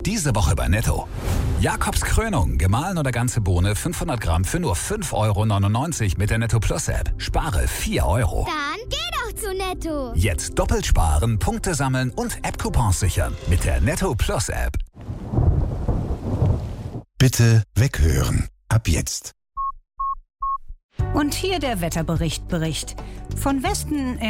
Diese Woche bei Netto. Jakobs Krönung, gemahlen oder ganze Bohne, 500 Gramm für nur 5,99 € mit der Netto Plus App. Spare 4 €. Dann geh doch zu Netto. Jetzt doppelt sparen, Punkte sammeln und App-Coupons sichern mit der Netto Plus App. Bitte weghören. Ab jetzt. Und hier der Wetterbericht. Von Westen